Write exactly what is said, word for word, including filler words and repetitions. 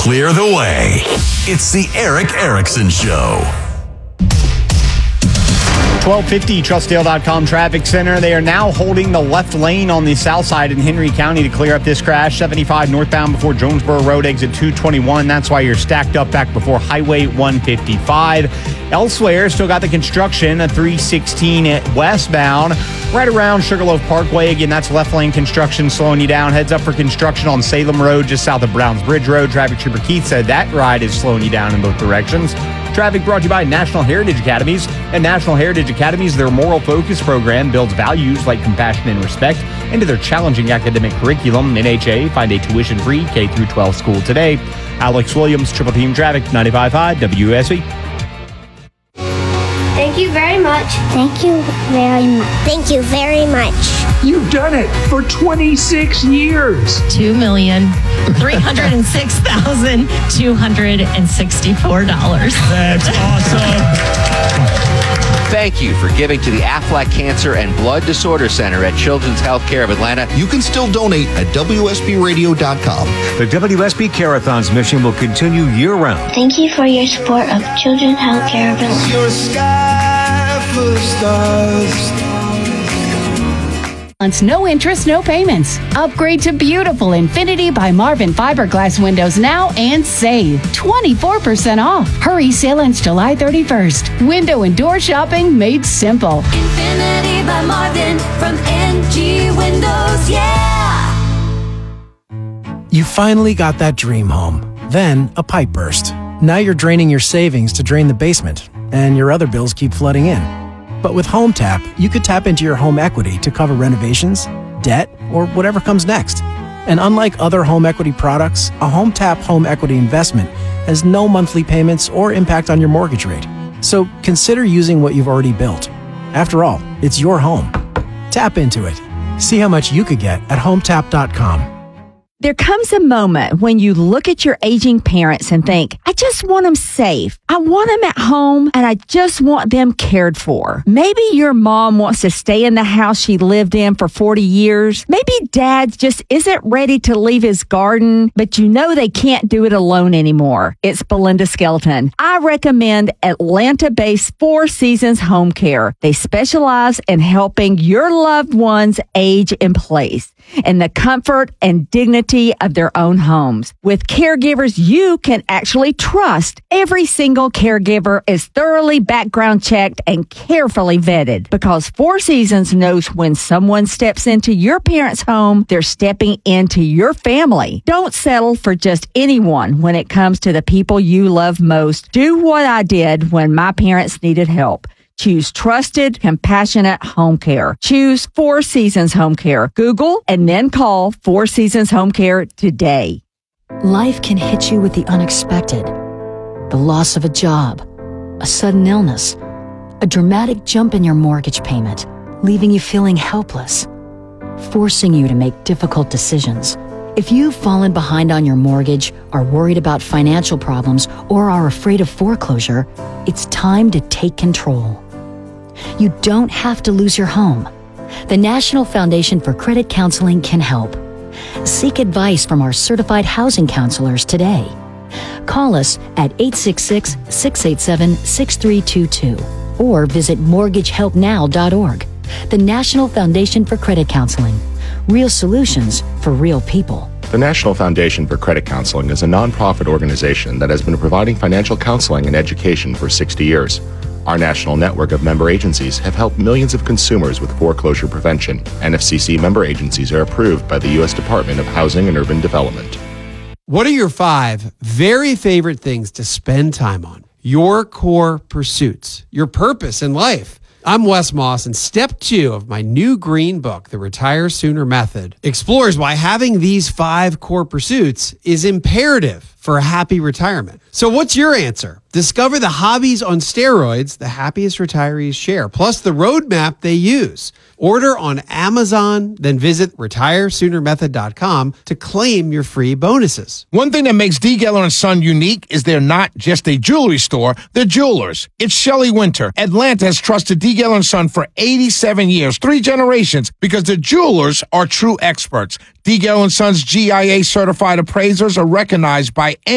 clear the way. It's the Erick Erickson Show. twelve fifty Trustdale dot com Traffic Center. They are now holding the left lane on the south side in Henry County to clear up this crash. seventy-five northbound before Jonesboro Road, exit two twenty-one. That's why you're stacked up back before Highway one fifty-five. Elsewhere, still got the construction at three sixteen westbound, right around Sugarloaf Parkway. Again, that's left lane construction slowing you down. Heads up for construction on Salem Road, just south of Browns Bridge Road. Traffic Trooper Keith said that ride is slowing you down in both directions. Traffic brought to you by National Heritage Academies. At National Heritage Academies, their moral focus program builds values like compassion and respect into their challenging academic curriculum. N H A, find a tuition-free K through twelve school today. Alex Williams, Triple Team Traffic, ninety-five point five W S B. Thank you very much. Thank you very much. Thank you very much. You've done it for twenty-six years. two million three hundred six thousand two hundred sixty-four dollars. That's awesome. Thank you for giving to the Aflac Cancer and Blood Disorder Center at Children's Healthcare of Atlanta. You can still donate at W S B radio dot com. The W S B Carathon's mission will continue year-round. Thank you for your support of Children's Healthcare of Atlanta. Your sky full of stars. No interest, no payments. Upgrade to beautiful Infinity by Marvin fiberglass windows now and save twenty-four percent off. Hurry, sale ends July thirty-first. Window and door shopping made simple. Infinity by Marvin from N G Windows, yeah! You finally got that dream home. Then a pipe burst. Now you're draining your savings to drain the basement, and your other bills keep flooding in. But with HomeTap, you could tap into your home equity to cover renovations, debt, or whatever comes next. And unlike other home equity products, a HomeTap home equity investment has no monthly payments or impact on your mortgage rate. So consider using what you've already built. After all, it's your home. Tap into it. See how much you could get at home tap dot com. There comes a moment when you look at your aging parents and think, I just want them safe. I want them at home and I just want them cared for. Maybe your mom wants to stay in the house she lived in for forty years. Maybe dad just isn't ready to leave his garden, but you know they can't do it alone anymore. It's Belinda Skelton. I recommend Atlanta-based Four Seasons Home Care. They specialize in helping your loved ones age in place in the comfort and dignity of their own homes. With caregivers you can actually trust, every single caregiver is thoroughly background checked and carefully vetted because Four Seasons knows when someone steps into your parents' home, they're stepping into your family. Don't settle for just anyone when it comes to the people you love most. Do what I did when my parents needed help. Choose trusted, compassionate home care. Choose Four Seasons Home Care. Google and then call Four Seasons Home Care today. Life can hit you with the unexpected. The loss of a job, a sudden illness, a dramatic jump in your mortgage payment, leaving you feeling helpless, forcing you to make difficult decisions. If you've fallen behind on your mortgage, are worried about financial problems, or are afraid of foreclosure, it's time to take control. You don't have to lose your home. The National Foundation for Credit Counseling can help. Seek advice from our certified housing counselors today. Call us at eight six six, six eight seven, six three two two or visit mortgage help now dot org. The National Foundation for Credit Counseling. Real solutions for real people. The National Foundation for Credit Counseling is a nonprofit organization that has been providing financial counseling and education for sixty years. Our national network of member agencies have helped millions of consumers with foreclosure prevention. N F C C member agencies are approved by the U S Department of Housing and Urban Development. What are your five very favorite things to spend time on? Your core pursuits, your purpose in life. I'm Wes Moss, and step two of my new green book, The Retire Sooner Method, explores why having these five core pursuits is imperative for a happy retirement. So what's your answer? Discover the hobbies on steroids the happiest retirees share, plus the roadmap they use. Order on Amazon, then visit retire sooner method dot com to claim your free bonuses. One thing that makes D. Geller and Son unique is they're not just a jewelry store, they're jewelers. It's Shelley Winter. Atlanta has trusted D. Geller and Son for eighty-seven years, three generations, because the jewelers are true experts. D. Geller and Son's G I A certified appraisers are recognized by